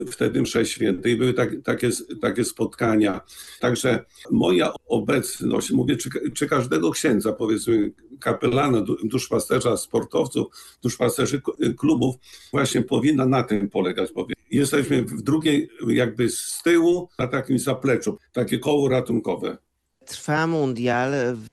wtedy mszy świętej, były takie spotkania. Także moja obecność, mówię, czy każdego księdza, powiedzmy kapelana, duszpasterza, sportowców, duszpasterzy klubów, właśnie powinna na tym polegać. Jesteśmy w drugiej, jakby z tyłu, na takim zapleczu, takie koło ratunkowe. Trwa mundial.